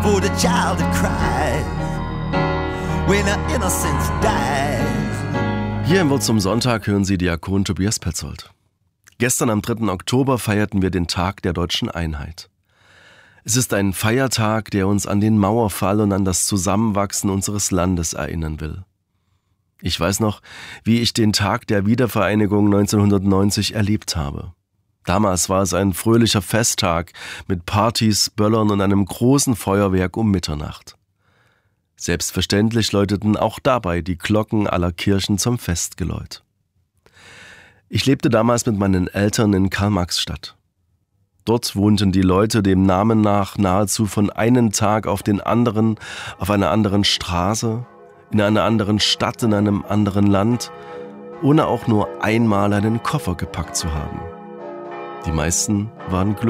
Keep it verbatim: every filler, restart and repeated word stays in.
for the child that cries when her innocence dies. Hier im Wort zum Sonntag hören Sie Diakon Tobias Petzold. Gestern am dritten Oktober feierten wir den Tag der deutschen Einheit. Es ist ein Feiertag, der uns an den Mauerfall und an das Zusammenwachsen unseres Landes erinnern will. Ich weiß noch, wie ich den Tag der Wiedervereinigung neunzehnhundertneunzig erlebt habe. Damals war es ein fröhlicher Festtag mit Partys, Böllern und einem großen Feuerwerk um Mitternacht. Selbstverständlich läuteten auch dabei die Glocken aller Kirchen zum Festgeläut. Ich lebte damals mit meinen Eltern in Karl-Marx-Stadt. Dort wohnten die Leute dem Namen nach nahezu von einem Tag auf den anderen auf einer anderen Straße, in einer anderen Stadt, in einem anderen Land, ohne auch nur einmal einen Koffer gepackt zu haben. Die meisten waren glücklich.